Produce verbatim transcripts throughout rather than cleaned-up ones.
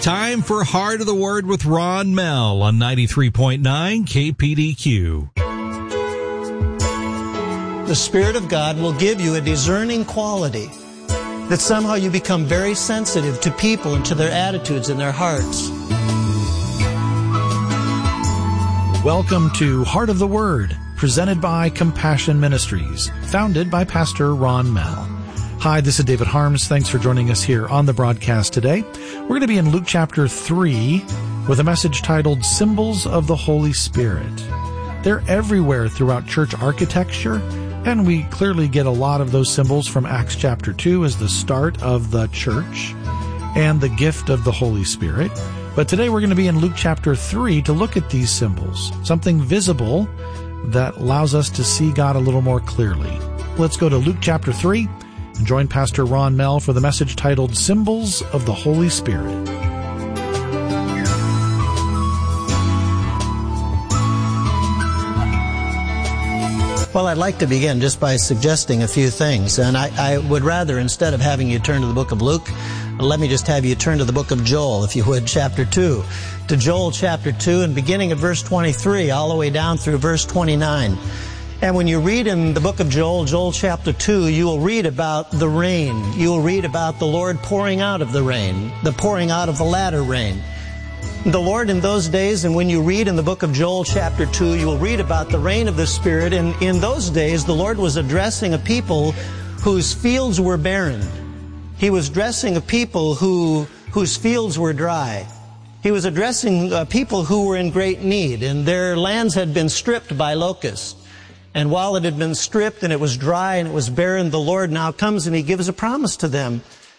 Time for Heart of the Word with Ron Mell on ninety-three point nine K P D Q. The Spirit of God will give you a discerning quality that somehow you become very sensitive to people and to their attitudes and their hearts. Welcome to Heart of the Word, presented by Compassion Ministries, founded by Pastor Ron Mell. Hi, this is David Harms. Thanks for joining us here on the broadcast today. We're going to be in Luke chapter three with a message titled Symbols of the Holy Spirit. They're everywhere throughout church architecture, and we clearly get a lot of those symbols from Acts chapter two as the start of the church and the gift of the Holy Spirit. But today we're going to be in Luke chapter three to look at these symbols, something visible that allows us to see God a little more clearly. Let's go to Luke chapter three and join Pastor Ron Mell for the message titled Symbols of the Holy Spirit. Well, I'd like to begin just by suggesting a few things. And I, I would rather, instead of having you turn to the book of Luke, let me just have you turn to the book of Joel, if you would, chapter two. To Joel chapter two, and beginning at verse twenty-three, all the way down through verse twenty-nine. And when you read in the book of Joel, Joel chapter two, you will read about the rain. You will read about the Lord pouring out of the rain, the pouring out of the latter rain. The Lord in those days, and when you read in the book of Joel chapter two, you will read about the rain of the Spirit. And in those days, the Lord was addressing a people whose fields were barren. He was addressing a people who whose fields were dry. He was addressing uh, people who were in great need, and their lands had been stripped by locusts. And while it had been stripped and it was dry and it was barren, the Lord now comes and He gives a promise to them.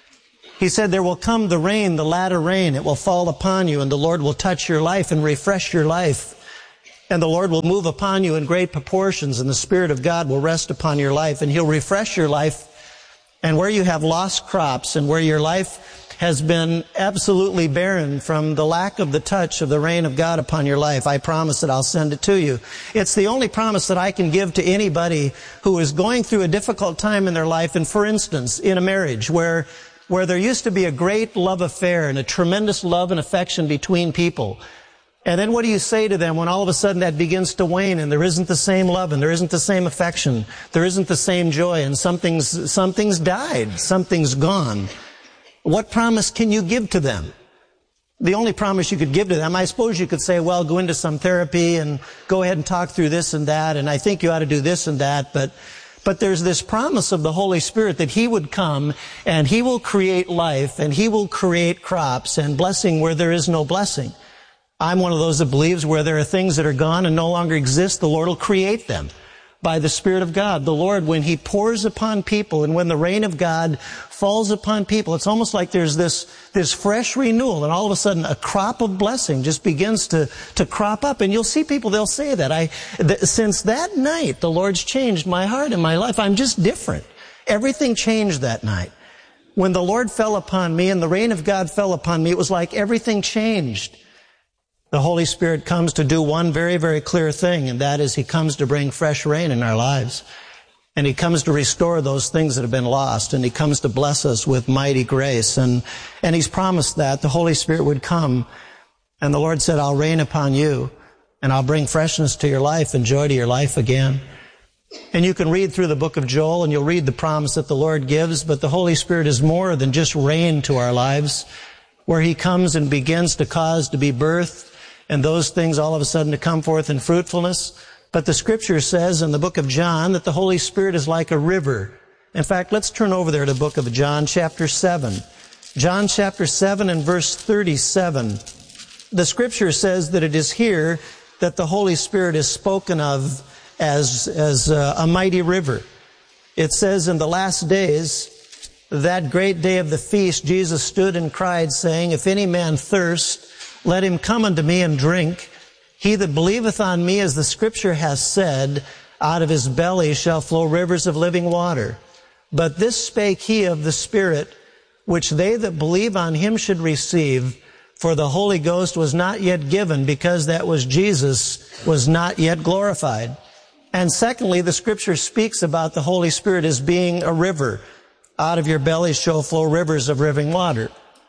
He said, there will come the rain, the latter rain. It will fall upon you, and the Lord will touch your life and refresh your life. And the Lord will move upon you in great proportions, and the Spirit of God will rest upon your life, and He'll refresh your life. And where you have lost crops and where your life has been absolutely barren from the lack of the touch of the rain of God upon your life, I promise that I'll send it to you. It's the only promise that I can give to anybody who is going through a difficult time in their life. And for instance, in a marriage where where there used to be a great love affair and a tremendous love and affection between people. And then what do you say to them when all of a sudden that begins to wane and there isn't the same love and there isn't the same affection, there isn't the same joy, and something's something's died, something's gone? What promise can you give to them? The only promise you could give to them, I suppose you could say, well, go into some therapy and go ahead and talk through this and that, and I think you ought to do this and that, but But there's this promise of the Holy Spirit that He would come and He will create life and He will create crops and blessing where there is no blessing. I'm one of those that believes where there are things that are gone and no longer exist, the Lord will create them by the Spirit of God. The Lord, when He pours upon people and when the rain of God falls upon people, it's almost like there's this, this fresh renewal, and all of a sudden a crop of blessing just begins to, to crop up. And you'll see people, they'll say that. I, th- since that night, the Lord's changed my heart and my life. I'm just different. Everything changed that night. When the Lord fell upon me and the rain of God fell upon me, it was like everything changed. The Holy Spirit comes to do one very, very clear thing, and that is He comes to bring fresh rain in our lives. And He comes to restore those things that have been lost, and He comes to bless us with mighty grace. And, and He's promised that the Holy Spirit would come. And the Lord said, I'll rain upon you, and I'll bring freshness to your life and joy to your life again. And you can read through the book of Joel, and you'll read the promise that the Lord gives, but the Holy Spirit is more than just rain to our lives, where He comes and begins to cause to be birthed, and those things all of a sudden to come forth in fruitfulness. But the Scripture says in the book of John that the Holy Spirit is like a river. In fact, let's turn over there to the book of John chapter seven. John chapter seven and verse thirty-seven. The Scripture says that it is here that the Holy Spirit is spoken of as, as a, a mighty river. It says in the last days, that great day of the feast, Jesus stood and cried, saying, if any man thirst, let him come unto me and drink. He that believeth on me, as the Scripture has said, out of his belly shall flow rivers of living water. But this spake he of the Spirit, which they that believe on Him should receive, for the Holy Ghost was not yet given, because that was Jesus was not yet glorified. And secondly, the Scripture speaks about the Holy Spirit as being a river. Out of your belly shall flow rivers of living water.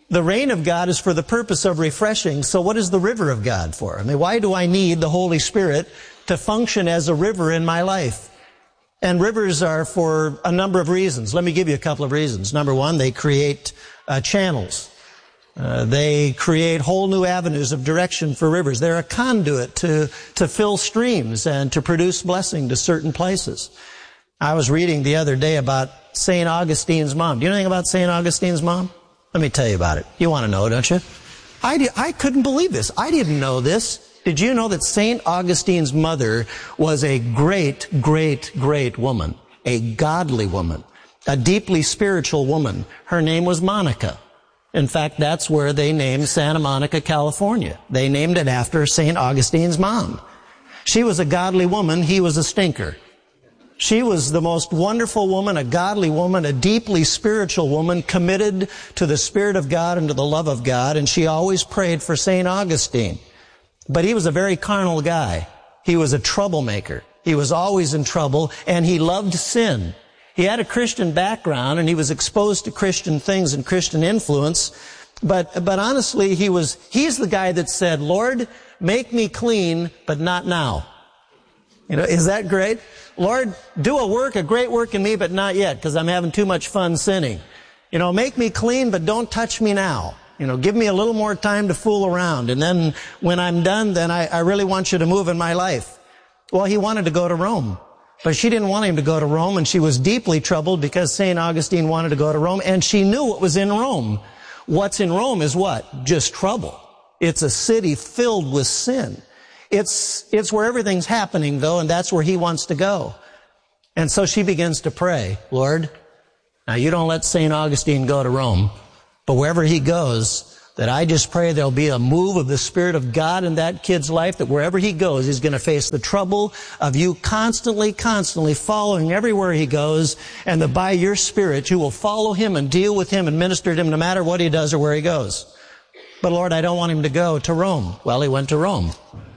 The rain of God is for the purpose of refreshing. So what is the river of God for? I mean, why do I need the Holy Spirit to function as a river in my life? And rivers are for a number of reasons. Let me give you a couple of reasons. Number one, they create uh, channels. Uh, they create whole new avenues of direction for rivers. They're a conduit to, to fill streams and to produce blessing to certain places. I was reading the other day about Saint Augustine's mom. Do you know anything about Saint Augustine's mom? Let me tell you about it. You want to know, don't you? I, di- I couldn't believe this. I didn't know this. Did you know that Saint Augustine's mother was a great, great, great woman, a godly woman, a deeply spiritual woman? Her name was Monica. In fact, that's where they named Santa Monica, California. They named it after Saint Augustine's mom. She was a godly woman. He was a stinker. She was the most wonderful woman, a godly woman, a deeply spiritual woman, committed to the Spirit of God and to the love of God, and she always prayed for Saint Augustine. But he was a very carnal guy. He was a troublemaker. He was always in trouble, and he loved sin. He had a Christian background, and he was exposed to Christian things and Christian influence. But, but honestly, he was, he's the guy that said, Lord, make me clean, but not now. You know, is that great? Lord, do a work, a great work in me, but not yet, because I'm having too much fun sinning. You know, make me clean, but don't touch me now. You know, give me a little more time to fool around. And then when I'm done, then I, I really want you to move in my life. Well, he wanted to go to Rome. But she didn't want him to go to Rome, and she was deeply troubled because Saint Augustine wanted to go to Rome, and she knew what was in Rome. What's in Rome is what? Just trouble. It's a city filled with sin. It's, it's where everything's happening, though, and that's where he wants to go. And so she begins to pray, Lord, now you don't let Saint Augustine go to Rome, but wherever he goes, that I just pray there'll be a move of the Spirit of God in that kid's life, that wherever he goes, he's going to face the trouble of you constantly, constantly following everywhere he goes, and that by your Spirit you will follow him and deal with him and minister to him no matter what he does or where he goes. But Lord, I don't want him to go to Rome. Well, he went to Rome.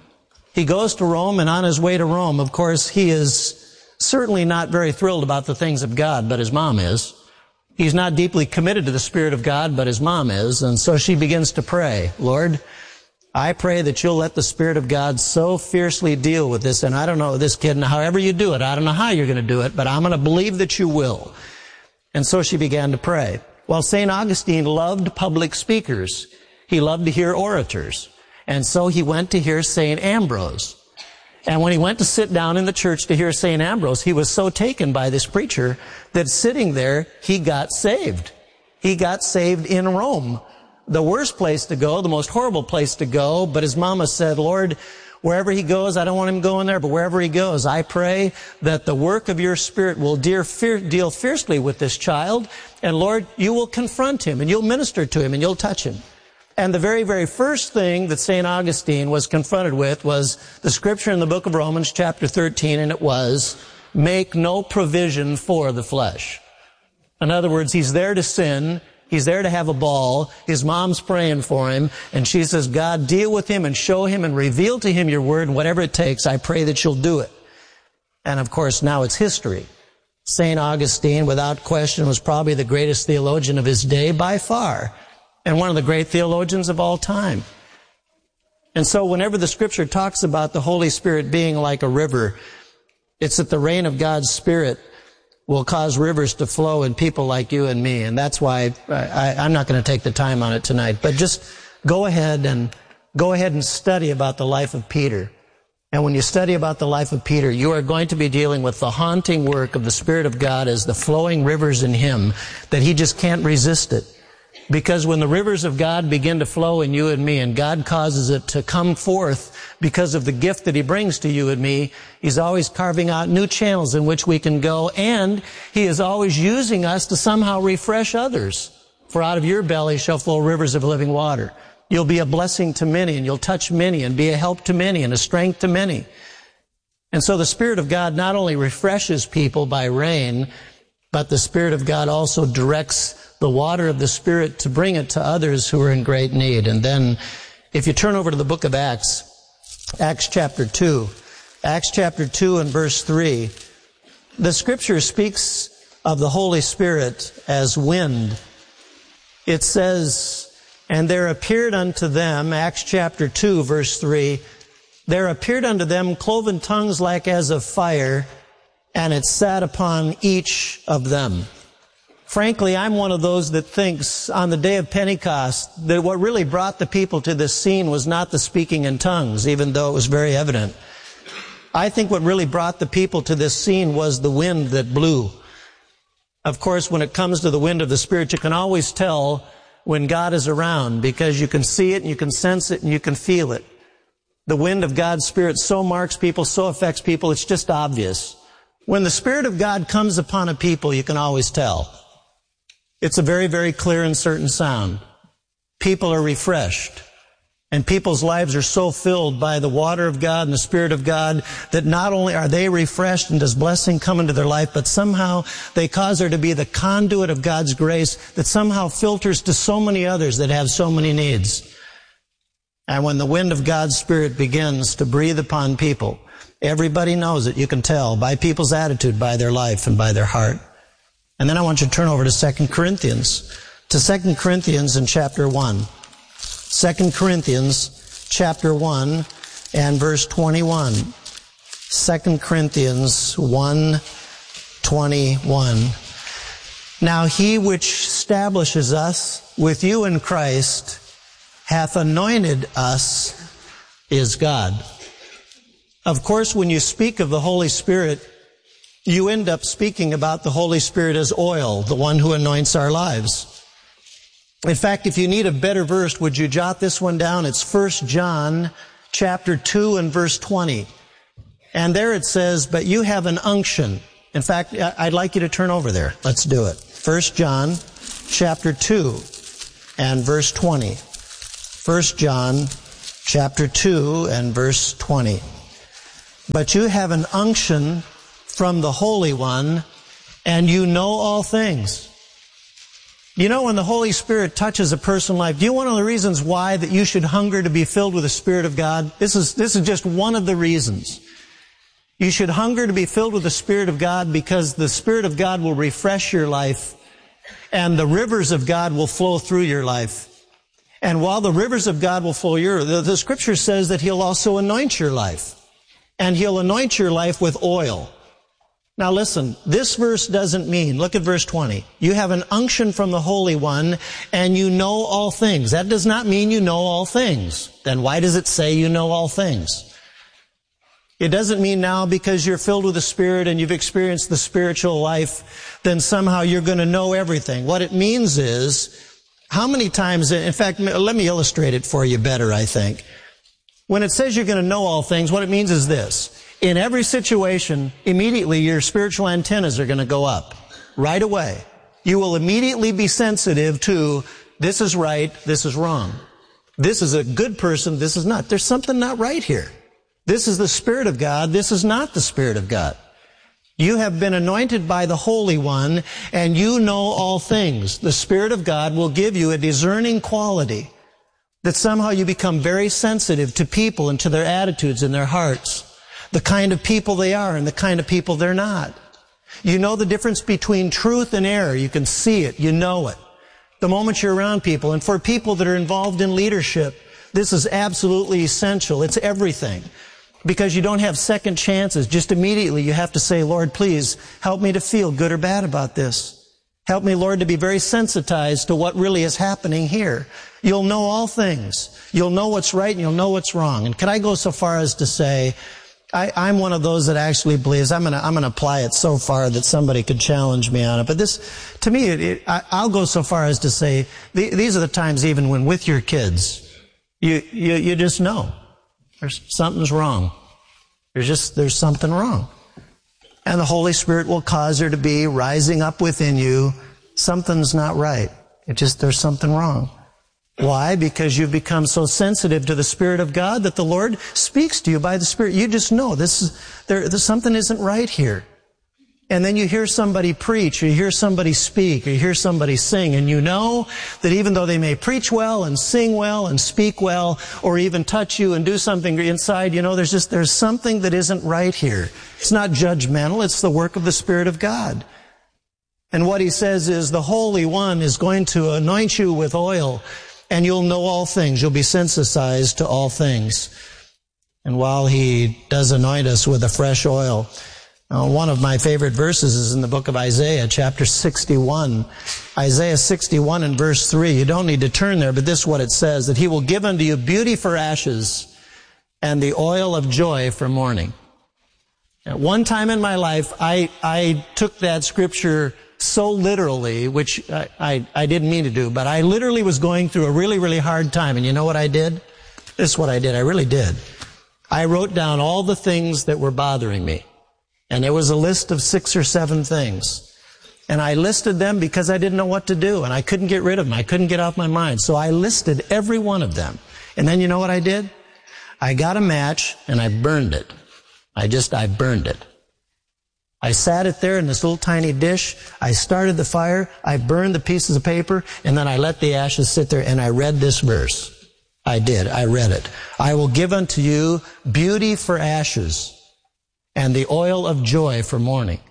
He goes to Rome, and on his way to Rome, of course, he is certainly not very thrilled about the things of God, but his mom is. He's not deeply committed to the Spirit of God, but his mom is. And so she begins to pray, Lord, I pray that you'll let the Spirit of God so fiercely deal with this. And I don't know this kid, and however you do it, I don't know how you're going to do it, but I'm going to believe that you will. And so she began to pray. Well, Saint Augustine loved public speakers. He loved to hear orators. And so he went to hear Saint Ambrose. And when he went to sit down in the church to hear Saint Ambrose, he was so taken by this preacher that sitting there, he got saved. He got saved in Rome. The worst place to go, the most horrible place to go, but his mama said, Lord, wherever he goes, I don't want him going there, but wherever he goes, I pray that the work of your Spirit will deal fiercely with this child, and Lord, you will confront him, and you'll minister to him, and you'll touch him. And the very, very first thing that Saint Augustine was confronted with was the scripture in the book of Romans, chapter thirteen, and it was, make no provision for the flesh. In other words, he's there to sin. He's there to have a ball. His mom's praying for him. And she says, God, deal with him and show him and reveal to him your word. And whatever it takes, I pray that you'll do it. And of course, now it's history. Saint Augustine, without question, was probably the greatest theologian of his day by far. And one of the great theologians of all time. And so whenever the scripture talks about the Holy Spirit being like a river, it's that the rain of God's Spirit will cause rivers to flow in people like you and me. And that's why I, I, I'm not going to take the time on it tonight. But just go ahead and go ahead and study about the life of Peter. And when you study about the life of Peter, you are going to be dealing with the haunting work of the Spirit of God as the flowing rivers in him, that he just can't resist it. Because when the rivers of God begin to flow in you and me, and God causes it to come forth because of the gift that he brings to you and me, he's always carving out new channels in which we can go, and he is always using us to somehow refresh others. For out of your belly shall flow rivers of living water. You'll be a blessing to many, and you'll touch many, and be a help to many, and a strength to many. And so the Spirit of God not only refreshes people by rain, but the Spirit of God also directs the water of the Spirit to bring it to others who are in great need. And then, if you turn over to the book of Acts, Acts chapter two, Acts chapter two and verse three, the scripture speaks of the Holy Spirit as wind. It says, And there appeared unto them, Acts chapter two, verse three, there appeared unto them cloven tongues like as of fire, and it sat upon each of them. Frankly, I'm one of those that thinks on the day of Pentecost that what really brought the people to this scene was not the speaking in tongues, even though it was very evident. I think what really brought the people to this scene was the wind that blew. Of course, when it comes to the wind of the Spirit, you can always tell when God is around, because you can see it and you can sense it and you can feel it. The wind of God's Spirit so marks people, so affects people, it's just obvious. When the Spirit of God comes upon a people, you can always tell. It's a very, very clear and certain sound. People are refreshed. And people's lives are so filled by the water of God and the Spirit of God that not only are they refreshed and does blessing come into their life, but somehow they cause there to be the conduit of God's grace that somehow filters to so many others that have so many needs. And when the wind of God's Spirit begins to breathe upon people, everybody knows it. You can tell by people's attitude, by their life, and by their heart. And then I want you to turn over to Second Corinthians, to Second Corinthians in chapter one. Second Corinthians chapter one and verse twenty-one. Second Corinthians one twenty-one. Now he which establishes us with you in Christ hath anointed us is God. Of course, when you speak of the Holy Spirit, you end up speaking about the Holy Spirit as oil, the one who anoints our lives. In fact, if you need a better verse, would you jot this one down? It's First John chapter two and verse twenty. And there it says, but you have an unction. In fact, I'd like you to turn over there. Let's do it. First John chapter two and verse twenty. First John chapter two and verse twenty. But you have an unction from the Holy One, and you know all things. You know, when the Holy Spirit touches a person's life, do you know one of the reasons why that you should hunger to be filled with the Spirit of God? This is, this is just one of the reasons. You should hunger to be filled with the Spirit of God because the Spirit of God will refresh your life and the rivers of God will flow through your life. And while the rivers of God will flow your, the, the Scripture says that He'll also anoint your life. And He'll anoint your life with oil. Now listen, this verse doesn't mean, look at verse twenty, you have an unction from the Holy One and you know all things. That does not mean you know all things. Then why does it say you know all things? It doesn't mean now because you're filled with the Spirit and you've experienced the spiritual life, then somehow you're going to know everything. What it means is, how many times, in fact, let me illustrate it for you better, I think. When it says you're going to know all things, what it means is this. In every situation, immediately your spiritual antennas are going to go up. Right away. You will immediately be sensitive to, this is right, this is wrong. This is a good person, this is not. There's something not right here. This is the Spirit of God, this is not the Spirit of God. You have been anointed by the Holy One, and you know all things. The Spirit of God will give you a discerning quality that somehow you become very sensitive to people and to their attitudes and their hearts. The kind of people they are and the kind of people they're not. You know the difference between truth and error. You can see it. You know it. The moment you're around people. And for people that are involved in leadership, this is absolutely essential. It's everything. Because you don't have second chances. Just immediately you have to say, Lord, please help me to feel good or bad about this. Help me, Lord, to be very sensitized to what really is happening here. You'll know all things. You'll know what's right and you'll know what's wrong. And can I go so far as to say, I, I'm one of those that actually believes, I'm going to I'm going to apply it so far that somebody could challenge me on it. But this, to me, it, it, I, I'll go so far as to say, the, these are the times even when with your kids, you, you, you just know there's something's wrong. There's just, there's something wrong. And the Holy Spirit will cause there to be rising up within you, something's not right. It just, there's something wrong. Why? Because you've become so sensitive to the Spirit of God that the Lord speaks to you by the Spirit. You just know this is, there, there's something isn't right here. And then you hear somebody preach, or you hear somebody speak, or you hear somebody sing, and you know that even though they may preach well and sing well and speak well, or even touch you and do something inside, you know, there's just, there's something that isn't right here. It's not judgmental, it's the work of the Spirit of God. And what he says is the Holy One is going to anoint you with oil, and you'll know all things. You'll be sensitized to all things. And while He does anoint us with a fresh oil, uh, one of my favorite verses is in the book of Isaiah, chapter sixty-one. Isaiah sixty-one and verse three. You don't need to turn there, but this is what it says, that He will give unto you beauty for ashes and the oil of joy for mourning. At one time in my life, I, I took that scripture so literally, which I, I, I didn't mean to do, but I literally was going through a really, really hard time. And you know what I did? This is what I did. I really did. I wrote down all the things that were bothering me. And there was a list of six or seven things. And I listed them because I didn't know what to do. And I couldn't get rid of them. I couldn't get off my mind. So I listed every one of them. And then you know what I did? I got a match and I burned it. I just, I burned it. I sat it there in this little tiny dish. I started the fire. I burned the pieces of paper. And then I let the ashes sit there and I read this verse. I did. I read it. I will give unto you beauty for ashes and the oil of joy for mourning.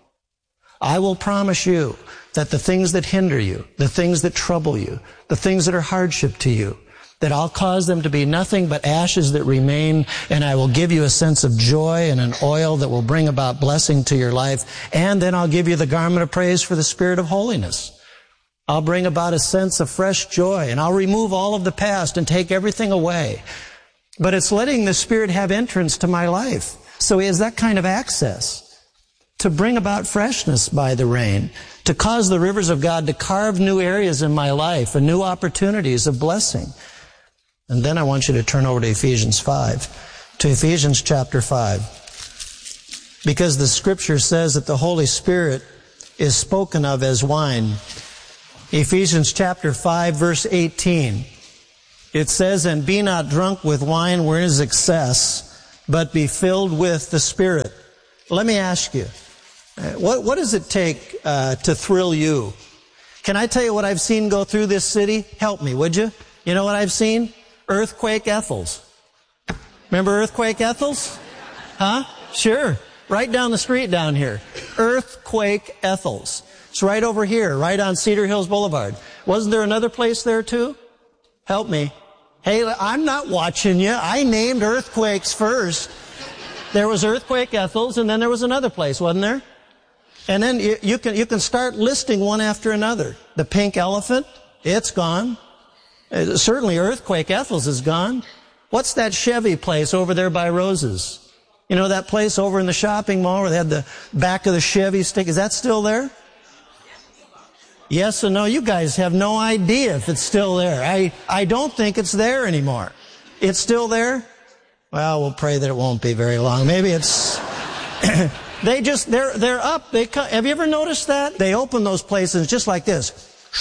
I will promise you that the things that hinder you, the things that trouble you, the things that are hardship to you, that I'll cause them to be nothing but ashes that remain, and I will give you a sense of joy and an oil that will bring about blessing to your life, and then I'll give you the garment of praise for the Spirit of holiness. I'll bring about a sense of fresh joy, and I'll remove all of the past and take everything away. But it's letting the Spirit have entrance to my life. So He has that kind of access to bring about freshness by the rain, to cause the rivers of God to carve new areas in my life and new opportunities of blessing. And then I want you to turn over to Ephesians five, to Ephesians chapter five. Because the Scripture says that the Holy Spirit is spoken of as wine. Ephesians chapter five, verse eighteen. It says, and be not drunk with wine wherein is excess, but be filled with the Spirit. Let me ask you, what, what does it take uh, to thrill you? Can I tell you what I've seen go through this city? Help me, would you? You know what I've seen? Earthquake Ethels. Remember Earthquake Ethels? Huh? Sure. Right down the street down here. Earthquake Ethels. It's right over here, right on Cedar Hills Boulevard. Wasn't there another place there too? Help me. Hey, I'm not watching you. I named earthquakes first. There was Earthquake Ethels, and then there was another place, wasn't there? And then you, you can you can start listing one after another. The Pink Elephant, it's gone. Uh, certainly Earthquake Ethels is gone. What's that Chevy place over there by Rose's? You know that place over in the shopping mall where they had the back of the Chevy stick? Is that still there? Yes or no? You guys have no idea if it's still there. I, I don't think it's there anymore. It's still there? Well, we'll pray that it won't be very long. Maybe it's... they just, they're, they're up. They come, have you ever noticed that? They open those places just like this.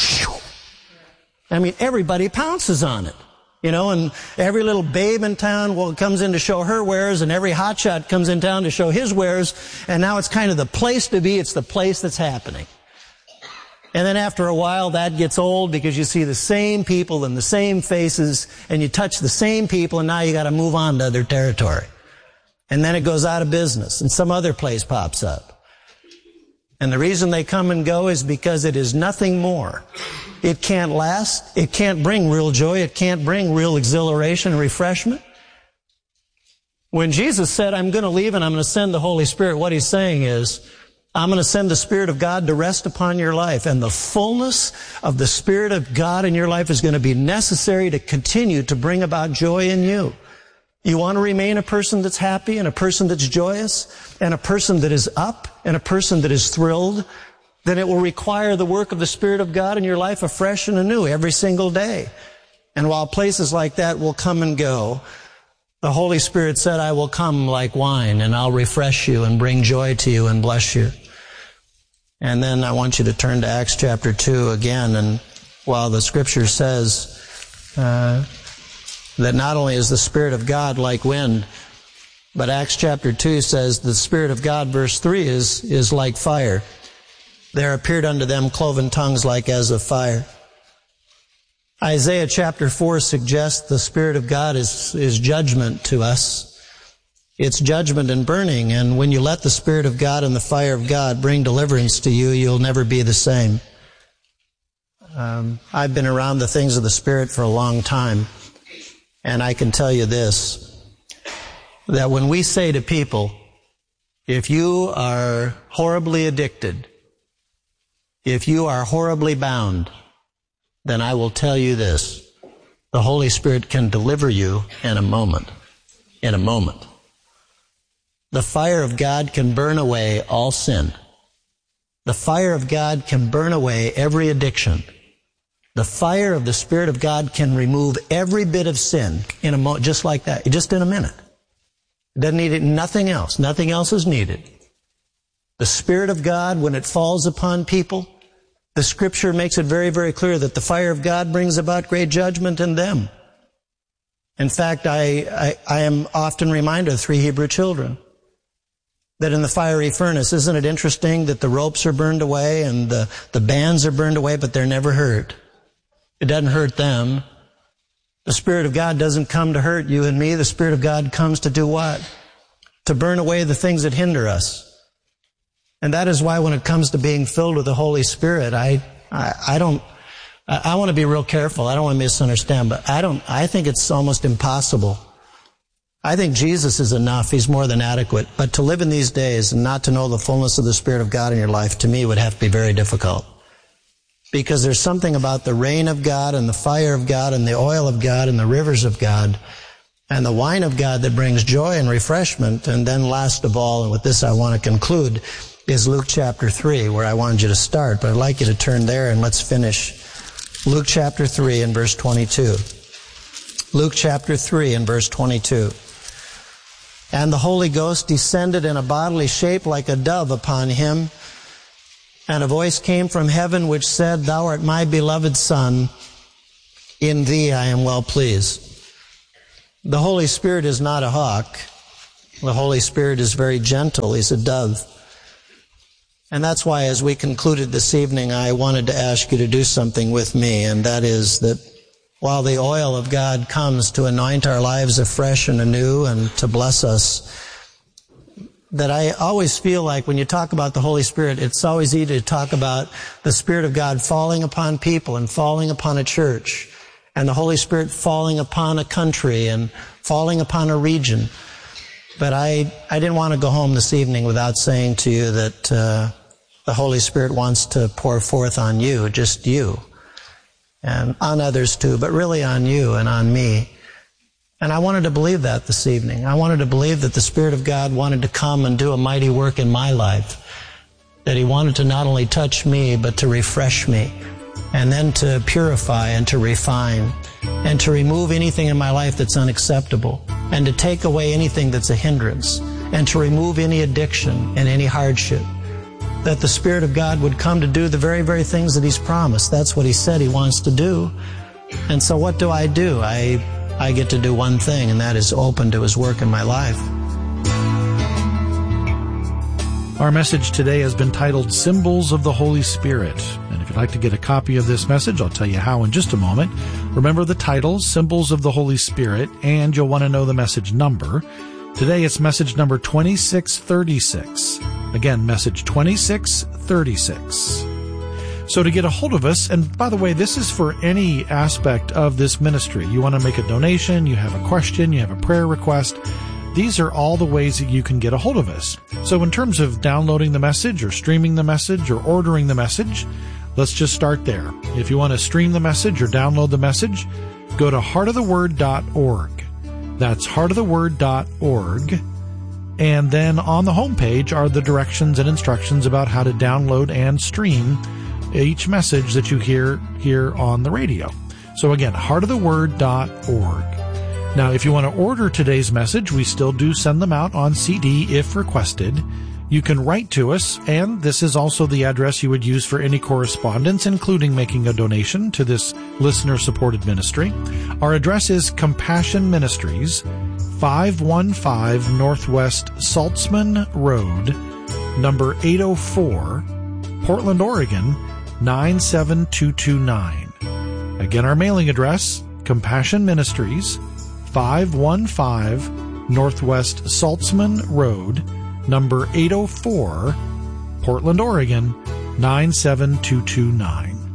I mean, everybody pounces on it. You know, and every little babe in town well, comes in to show her wares, and every hotshot comes in town to show his wares, and now it's kind of the place to be. It's the place that's happening. And then after a while, that gets old because you see the same people and the same faces, and you touch the same people, and now you got to move on to other territory. And then it goes out of business, and some other place pops up. And the reason they come and go is because it is nothing more. It can't last. It can't bring real joy. It can't bring real exhilaration and refreshment. When Jesus said, I'm going to leave and I'm going to send the Holy Spirit, what He's saying is, I'm going to send the Spirit of God to rest upon your life. And the fullness of the Spirit of God in your life is going to be necessary to continue to bring about joy in you. You want to remain a person that's happy and a person that's joyous and a person that is up and a person that is thrilled, then it will require the work of the Spirit of God in your life afresh and anew every single day. And while places like that will come and go, the Holy Spirit said, I will come like wine and I'll refresh you and bring joy to you and bless you. And then I want you to turn to Acts chapter two again. And while the Scripture says uh, that not only is the Spirit of God like wind, but Acts chapter two says the Spirit of God, verse three, is, is like fire. There appeared unto them cloven tongues like as of fire. Isaiah chapter four suggests the Spirit of God is, is judgment to us. It's judgment and burning, and when you let the Spirit of God and the fire of God bring deliverance to you, you'll never be the same. Um, I've been around the things of the Spirit for a long time, and I can tell you this, that when we say to people, if you are horribly addicted, if you are horribly bound, then I will tell you this, the Holy Spirit can deliver you in a moment, in a moment. The fire of God can burn away all sin. The fire of God can burn away every addiction. The fire of the Spirit of God can remove every bit of sin in a mo- just like that, just in a minute. It doesn't need it, nothing else. Nothing else is needed. The Spirit of God, when it falls upon people, the Scripture makes it very, very clear that the fire of God brings about great judgment in them. In fact, I, I, I am often reminded of three Hebrew children that in the fiery furnace, isn't it interesting that the ropes are burned away and the, the bands are burned away, but they're never hurt. It doesn't hurt them. The Spirit of God doesn't come to hurt you and me. The Spirit of God comes to do what? To burn away the things that hinder us. And that is why when it comes to being filled with the Holy Spirit, I, I, I don't, I, I want to be real careful. I don't want to misunderstand, but I don't, I think it's almost impossible. I think Jesus is enough. He's more than adequate. But to live in these days and not to know the fullness of the Spirit of God in your life, to me, would have to be very difficult. Because there's something about the rain of God and the fire of God and the oil of God and the rivers of God and the wine of God that brings joy and refreshment. And then last of all, and with this I want to conclude, is Luke chapter three, where I wanted you to start. But I'd like you to turn there and let's finish. Luke chapter three and verse twenty-two. Luke chapter three and verse twenty-two. And the Holy Ghost descended in a bodily shape like a dove upon him. And a voice came from heaven which said, Thou art my beloved Son, in thee I am well pleased. The Holy Spirit is not a hawk. The Holy Spirit is very gentle. He's a dove. And that's why as we concluded this evening, I wanted to ask you to do something with me, and that is that while the oil of God comes to anoint our lives afresh and anew and to bless us, that I always feel like when you talk about the Holy Spirit, it's always easy to talk about the Spirit of God falling upon people and falling upon a church, and the Holy Spirit falling upon a country and falling upon a region. But I, I didn't want to go home this evening without saying to you that uh, the Holy Spirit wants to pour forth on you, just you, and on others too, but really on you and on me. And I wanted to believe that this evening. I wanted to believe that the Spirit of God wanted to come and do a mighty work in my life, that He wanted to not only touch me, but to refresh me, and then to purify and to refine, and to remove anything in my life that's unacceptable, and to take away anything that's a hindrance, and to remove any addiction and any hardship. That the Spirit of God would come to do the very, very things that He's promised. That's what He said He wants to do. And so what do I do? I, I get to do one thing, and that is open to His work in my life. Our message today has been titled Symbols of the Holy Spirit. And if you'd like to get a copy of this message, I'll tell you how in just a moment. Remember the title, Symbols of the Holy Spirit, and you'll want to know the message number. Today it's message number twenty-six thirty-six. Again, message twenty-six thirty-six. So to get a hold of us, and by the way, this is for any aspect of this ministry. You want to make a donation, you have a question, you have a prayer request. These are all the ways that you can get a hold of us. So in terms of downloading the message or streaming the message or ordering the message, let's just start there. If you want to stream the message or download the message, go to heart of the word dot org. That's heart of the word dot org. And then on the homepage are the directions and instructions about how to download and stream each message that you hear here on the radio. So again, heart of the word dot org. Now, if you want to order today's message, we still do send them out on C D if requested. You can write to us, and this is also the address you would use for any correspondence, including making a donation to this listener-supported ministry. Our address is Compassion Ministries, five one five Northwest Saltzman Road, number eight oh four, Portland, Oregon, nine seven two two nine. Again, our mailing address, Compassion Ministries, five one five Northwest Saltzman Road, number eight oh four, Portland, Oregon, nine seven two two nine.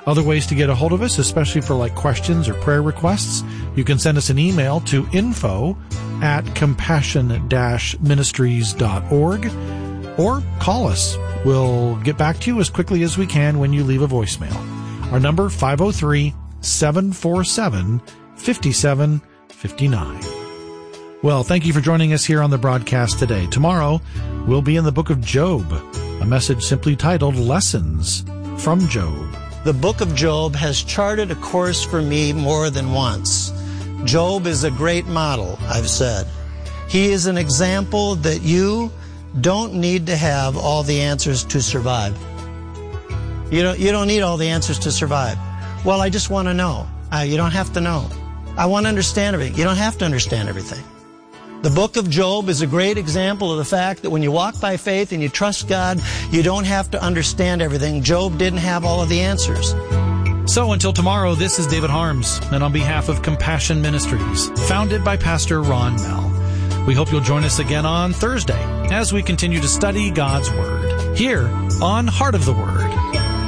Other ways to get a hold of us, especially for like questions or prayer requests, you can send us an email to info at compassion dash ministries dot org or call us. We'll get back to you as quickly as we can when you leave a voicemail. Our number, five oh three, seven four seven, five seven five nine. Well, thank you for joining us here on the broadcast today. Tomorrow, we'll be in the book of Job, a message simply titled Lessons from Job. The book of Job has charted a course for me more than once. Job is a great model, I've said. He is an example that you don't need to have all the answers to survive. You don't, you don't need all the answers to survive. Well, I just want to know. Uh, you don't have to know. I want to understand everything. You don't have to understand everything. The book of Job is a great example of the fact that when you walk by faith and you trust God, you don't have to understand everything. Job didn't have all of the answers. So until tomorrow, this is David Harms, and on behalf of Compassion Ministries, founded by Pastor Ron Mell, we hope you'll join us again on Thursday as we continue to study God's Word here on Heart of the Word.